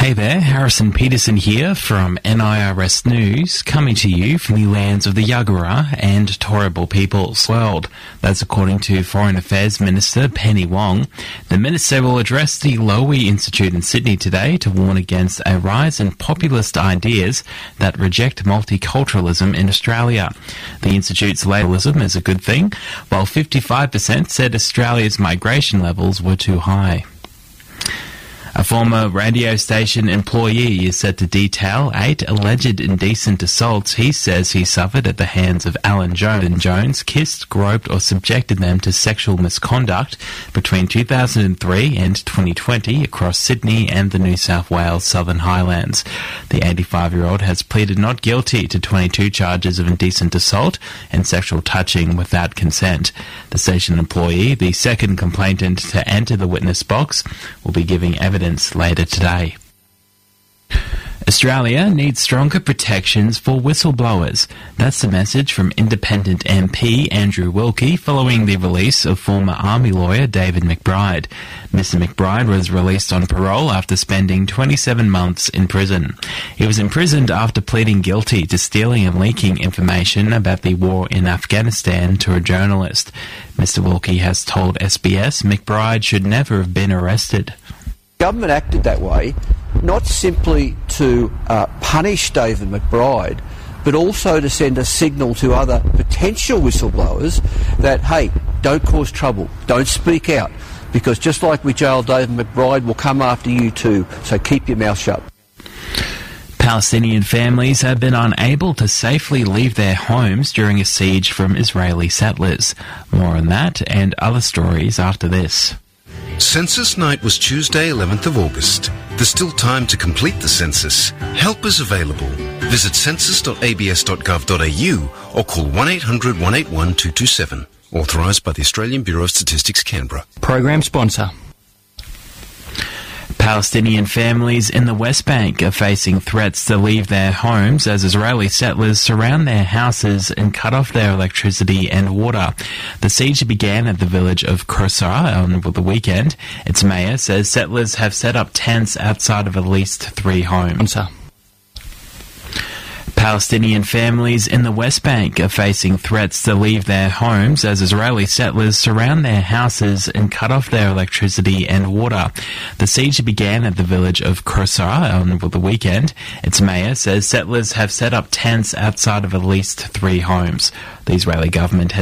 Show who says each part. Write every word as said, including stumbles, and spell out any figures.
Speaker 1: Hey there, Harrison Peterson here from N I R S News, coming to you from the lands of the Yagara and Turrbal peoples world. That's according to Foreign Affairs Minister Penny Wong. The minister will address the Lowy Institute in Sydney today to warn against a rise in populist ideas that reject multiculturalism in Australia. The institute's labelism is a good thing, while fifty-five percent said Australia's migration levels were too high. A former radio station employee is set to detail eight alleged indecent assaults he says he suffered at the hands of Alan Jones. Jones kissed, groped or subjected them to sexual misconduct between two thousand three and twenty twenty across Sydney and the New South Wales Southern Highlands. The eighty-five-year-old has pleaded not guilty to twenty-two charges of indecent assault and sexual touching without consent. The station employee, the second complainant to enter the witness box, will be giving evidence later today. Australia needs stronger protections for whistleblowers. That's the message from Independent M P Andrew Wilkie following the release of former Army lawyer David McBride. Mister McBride was released on parole after spending twenty-seven months in prison. He was imprisoned after pleading guilty to stealing and leaking information about the war in Afghanistan to a journalist. Mister Wilkie has told S B S McBride should never have been arrested.
Speaker 2: Government acted that way not simply to uh, punish David McBride, but also to send a signal to other potential whistleblowers that, hey, don't cause trouble, don't speak out, because just like we jailed David McBride, we'll come after you too, so keep your mouth shut.
Speaker 1: Palestinian families have been unable to safely leave their homes during a siege from Israeli settlers. More on that and other stories after this.
Speaker 3: Census night was Tuesday, eleventh of August. There's still time to complete the census. Help is available. Visit census dot a b s dot gov dot a u or call one eight hundred one eight one two two seven. Authorised by the Australian Bureau of Statistics, Canberra.
Speaker 4: Program sponsor.
Speaker 1: Palestinian families in the West Bank are facing threats to leave their homes as Israeli settlers surround their houses and cut off their electricity and water. The siege began at the village of Qusayr on the weekend. Its mayor says settlers have set up tents outside of at least three homes.
Speaker 4: Sponsor.
Speaker 1: Palestinian families in the West Bank are facing threats to leave their homes as Israeli settlers surround their houses and cut off their electricity and water. The siege began at the village of Qusayr on the weekend. Its mayor says settlers have set up tents outside of at least three homes. The Israeli government has